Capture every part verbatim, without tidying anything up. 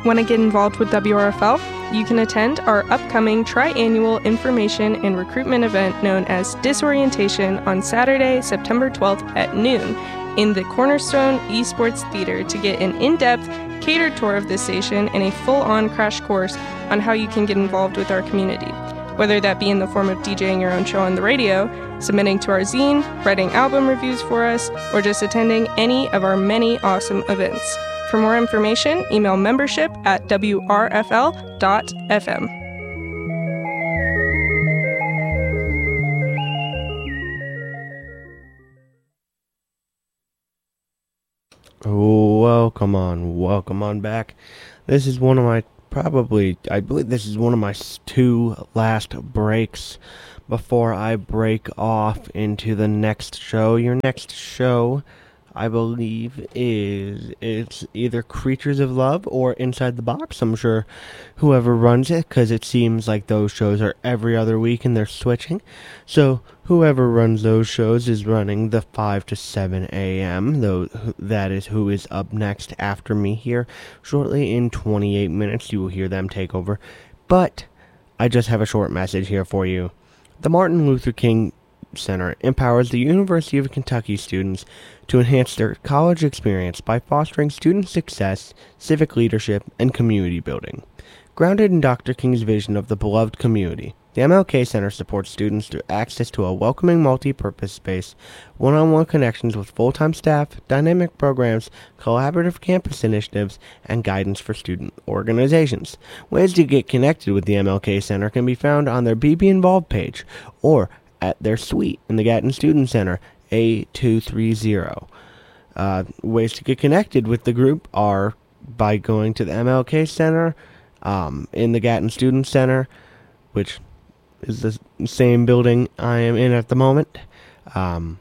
Want to get involved with W R F L? You can attend our upcoming tri-annual information and recruitment event known as Disorientation on Saturday, September twelfth at noon in the Cornerstone Esports Theater to get an in-depth, catered tour of the station and a full-on crash course on how you can get involved with our community. Whether that be in the form of DJing your own show on the radio, submitting to our zine, writing album reviews for us, or just attending any of our many awesome events. For more information, email membership at w r f l dot f m. Welcome on, welcome on back. This is one of my, probably, I believe this is one of my two last breaks before I break off into the next show. Your next show, I believe, is it's either Creatures of Love or Inside the Box. I'm sure whoever runs it, because it seems like those shows are every other week and they're switching. So whoever runs those shows is running the five to seven a.m. Though that is who is up next after me here. Shortly in twenty-eight minutes, you will hear them take over. But I just have a short message here for you. The Martin Luther King Center empowers the University of Kentucky students to enhance their college experience by fostering student success, civic leadership, and community building. Grounded in Doctor King's vision of the beloved community, the M L K Center supports students through access to a welcoming multi-purpose space, one-on-one connections with full-time staff, dynamic programs, collaborative campus initiatives, and guidance for student organizations. Ways to get connected with the M L K Center can be found on their B B Involved page or at their suite in the Gatton Student Center, A two thirty. Uh, ways to get connected with the group are by going to the M L K Center um, in the Gatton Student Center, which is the same building I am in at the moment. Um,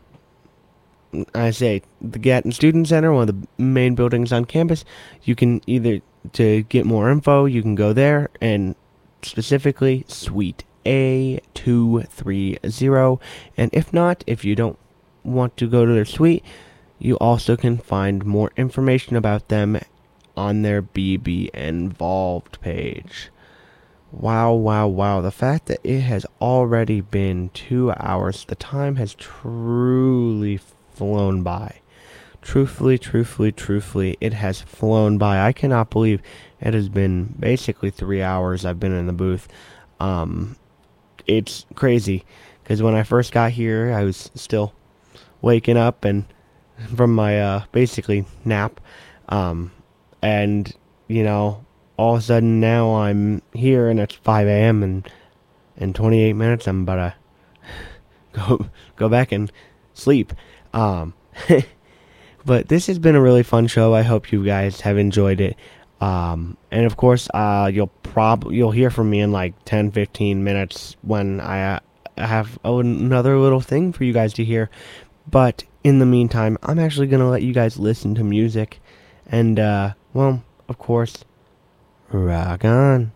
I say the Gatton Student Center, one of the main buildings on campus. You can either, to get more info, you can go there, and specifically Suite A two thirty. And if not, if you don't want to go to their suite, you also can find more information about them on their B B Involved page. Wow, wow, wow. The fact that it has already been two hours, the time has truly flown by. Truthfully, truthfully, truthfully, it has flown by. I cannot believe it has been basically three hours I've been in the booth. Um, it's crazy, because when I first got here, I was still waking up and from my, uh, basically, nap. Um, and, you know, all of a sudden now I'm here and it's five a.m. and in twenty-eight minutes I'm about to go go back and sleep. Um, but this has been a really fun show. I hope you guys have enjoyed it. Um, and of course, uh, you'll prob you'll hear from me in like ten, fifteen minutes when I uh, have oh, another little thing for you guys to hear. But in the meantime, I'm actually gonna let you guys listen to music, and uh, well, of course, rock on.